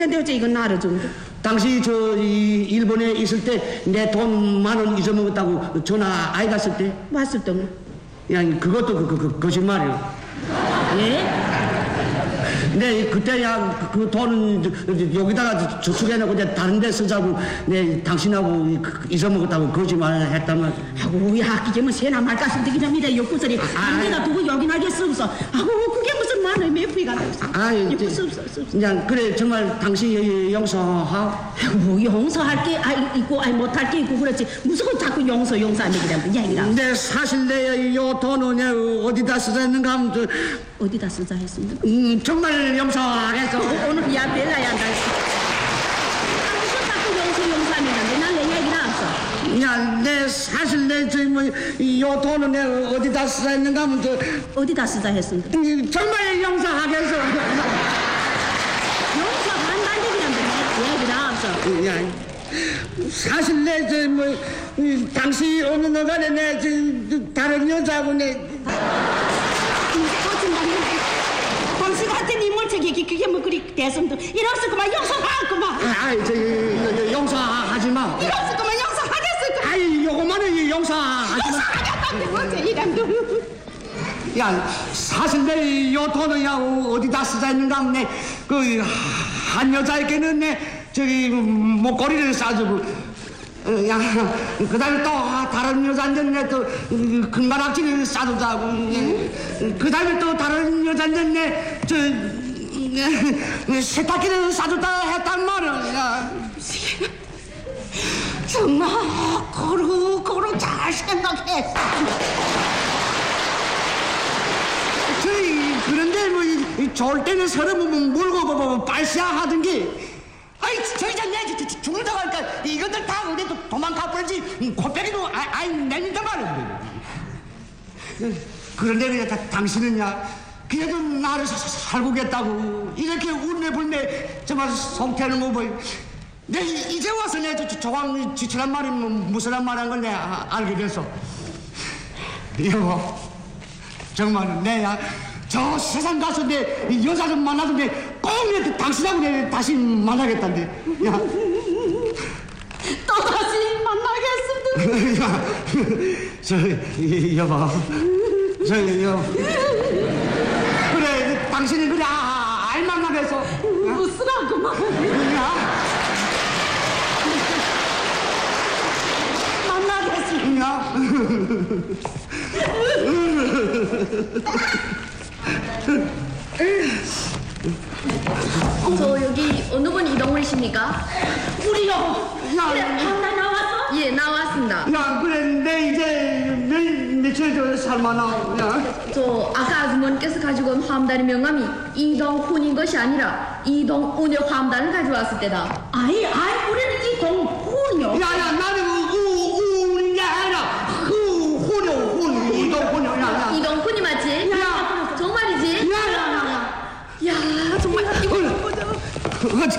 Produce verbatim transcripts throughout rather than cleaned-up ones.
근데 어째 이건 나를 준대? 당시 저 이 일본에 있을 때 내 돈 만 원 잊어먹었다고 전화 아이 갔을 때 왔을 때는? 야 그것도 그, 그, 그 거짓말이요. 예? 네 그때야 그, 그 돈은 여기다가 저축해놓고 이제 다른 데 쓰자고 네 당신하고 잊어먹었다고 거짓말 했단 말. 아고 야 그게 뭐 새나 말까 싶더니 그냥 미래 욕구설이 안에다 두고 여기 나게 쓰고서 아고 그게 무슨 말을 매부이가 아 욕구 없어 없어 그냥 그래 정말 당신 용서하. 뭐 용서할 게 아, 있고 아니 못할 게 있고 그렇지 무슨 자꾸 용서 용서하는 게 얘기라. 근데 사실 내 요 돈은 어디다 쓰자는가 하면 저, 어디다 쓰자 했습니다. 음 정말 용서하겠어. 오늘 야 벨라야 한다. 무슨 자꾸 용서 용서하는 건데 난 내 얘기를 안 써. 야, 내 사실 내저뭐요 돈은 내 어디다 쓰자 했는가 하면 저 어디다 쓰자 했습니다. 음, 정말 용서하겠어. 용서한다는 얘기란데 내 얘기를 안 써. 야, 사실 내 저 뭐 당시 어느 너간에 내 저 다른 여자하고 내 당신한테 네 멀쩡히 그게 뭐 그리 대성도 이랬을 거만 용서하구만. 아이 저 용서하지 마. 이랬을 거만 용서하겠을 거. 아이 요거만은 용서하지 마. 용서하겠다는데 뭔지 이란도. 야 사실 내 요 돈은 야 어디다 쓰자 했는가 하면 내그한 여자에게는 내 저기 목걸이를 싸주고 어, 야, 그 다음에 또 다른 여자한테는 내또 금바락지를 싸주자고 응? 그 다음에 또 다른 여자한테는 내저 세탁기를 싸줬다 했단 말이야. 정말 고루 고루 잘 생각했어. 저희 그런데 뭐 이, 좋을 때는 서로 뭐 물고 뭐, 뭐 발샤하던 게 아이 저희 자 내 죽는다고 하니까 이것들 다 우리 도 도망가 버리지 코빼기도 아, 아이 내린단 말이야. 그런데 그냥 다, 당신은야 그래도 나를 사, 살고겠다고 이렇게 울매불매 정말 성태는 거 보이. 내 이제 와서 내 조강 지출한 말이 뭐, 무슨 말한 걸 내가 알게 됐어. 여보 정말 내야 저 세상 가서 내 여자 좀 만나서 내꼭 내 당신하고 내 다시 만나겠다는데. 야. 또 다시 만나겠습니다. 야, 저 여보, 저 여. 그래, 당신이 그래 아, 알 만나겠어. 무슨하구만. 야. 만나겠습니다. 야. 저 여기 어느 분 이동훈이십니까? 우리요. 야, 그래, 나 나왔어? 예, 나왔습니다. 야, 그래, 내 이제 몇 며칠 저 살만하. 야. 저 아까 아주머니께서 가지고 온 화엄단의 명함이 이동훈인 것이 아니라 이동훈의 화엄단을 가져왔을 때다. 아이, 아이, 우리는 이 동훈이요. 야, 야, 나는 우우운 게 아니라 그 훈요, 훈, 이동 훈요, 야, 야. 이동훈이 맞지? 야. 정말이지? 야, 야, 야. 야, 정말 이거 어디?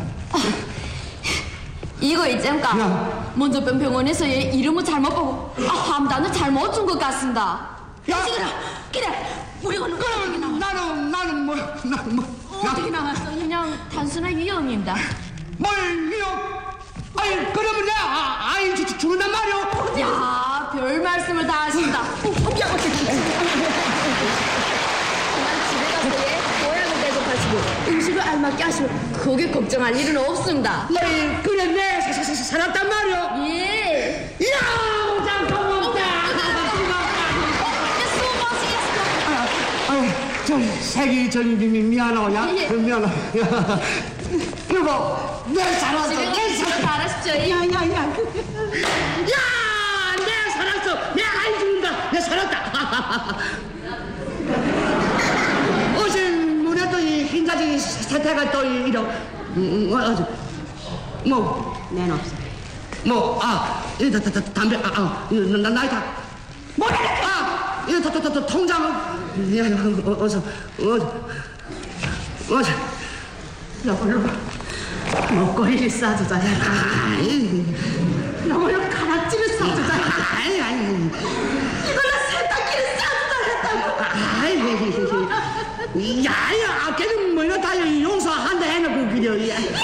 이거 있잖까. 야. 먼저 병원에서 얘 이름을 잘못 보고 아, 화엄단을 잘못 준 것 같습니다. 야. 그래, 그래. 우리가 누가 어떻게 나와? 나는 나는 뭐, 나는 뭐. 어떻게 나왔어? 그냥 단순한 위험입니다. 뭘 위협? 아니 그러면 내가 아, 아이 주- 죽는단 말이오. 야, 별 말씀을 다 하신다. 야, 어떻게 집에 가서 얘 보약을 대접하시고 음식을 알맞게 하시고 그게 걱정할 일은 없습니다. 아이 그래 내 사- 사- 사- 살았단 말이오. 예. 이야 잠깐만. 저 색이 저기 미- 미안하오 야. 예. 미안하오. 야. 여보 내 살았어. 집에 내 가서 살. 잘하십시오. 예. 야, 야, 야. 야, 내 살았어. 내 아이 죽는다. 내 살았다. 어제 눈에 또 이 흰자지 세태가 또 이러. 음, 어, 어제 뭐, 낸 없어. 뭐, 아, 이 다, 다, 다, 담배, 아, 아, 이거 나 나이 다. 뭐래? 아, 이거 다, 다, 다, 다 통장은. 야, 어, 어서, 어서, 어서. 너걸로 먹거리를 싸주자. 아이, 너걸로 가락지를 싸주자. 아이, 아이. 이걸로 세탁기를 싸주자 했다고. 아이, 야야, 걔는 뭐나 다 용서한다 해놓고 그려.